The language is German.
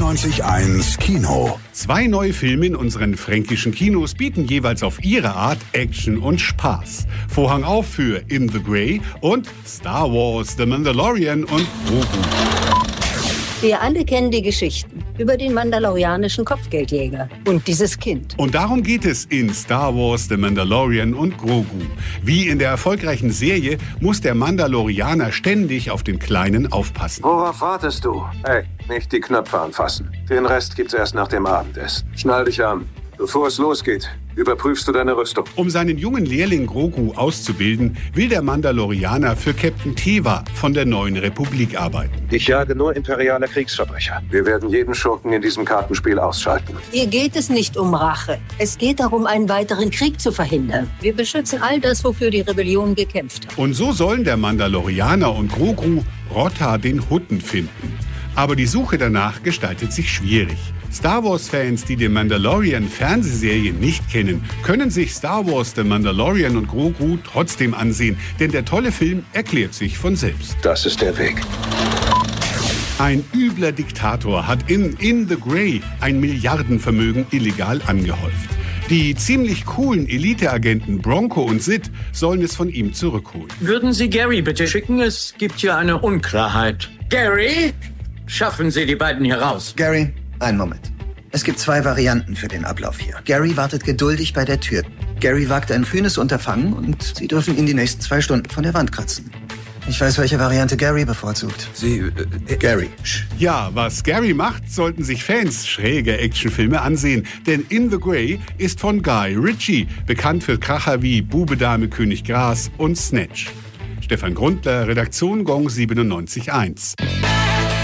97.1 Kino. 2 neue Filme in unseren fränkischen Kinos bieten jeweils auf ihre Art Action und Spaß. Vorhang auf für In the Grey und Star Wars, The Mandalorian und Grogu. Wir alle kennen die Geschichten über den mandalorianischen Kopfgeldjäger und dieses Kind. Und darum geht es in Star Wars, The Mandalorian und Grogu. Wie in der erfolgreichen Serie muss der Mandalorianer ständig auf den Kleinen aufpassen. Worauf wartest du? Hey, nicht die Knöpfe anfassen. Den Rest gibt's erst nach dem Abendessen. Schnall dich an. Bevor es losgeht, überprüfst du deine Rüstung. Um seinen jungen Lehrling Grogu auszubilden, will der Mandalorianer für Captain Teva von der Neuen Republik arbeiten. Ich jage nur imperiale Kriegsverbrecher. Wir werden jeden Schurken in diesem Kartenspiel ausschalten. Hier geht es nicht um Rache. Es geht darum, einen weiteren Krieg zu verhindern. Wir beschützen all das, wofür die Rebellion gekämpft hat. Und so sollen der Mandalorianer und Grogu Rotta den Hutten finden. Aber die Suche danach gestaltet sich schwierig. Star Wars-Fans, die die Mandalorian-Fernsehserie nicht kennen, können sich Star Wars, The Mandalorian und Grogu trotzdem ansehen, denn der tolle Film erklärt sich von selbst. Das ist der Weg. Ein übler Diktator hat in the Grey ein Milliardenvermögen illegal angehäuft. Die ziemlich coolen Eliteagenten Bronco und Sid sollen es von ihm zurückholen. Würden Sie Gary bitte schicken? Es gibt hier eine Unklarheit. Gary? Schaffen Sie die beiden hier raus. Gary, einen Moment. Es gibt 2 Varianten für den Ablauf hier. Gary wartet geduldig bei der Tür. Gary wagt ein kühnes Unterfangen und Sie dürfen ihn die nächsten 2 Stunden von der Wand kratzen. Ich weiß, welche Variante Gary bevorzugt. Gary. Ja, was Gary macht, sollten sich Fans schräger Actionfilme ansehen. Denn In the Grey ist von Guy Ritchie, bekannt für Kracher wie Bube, Dame, König, Gras und Snatch. Stefan Grundler, Redaktion Gong 97.1.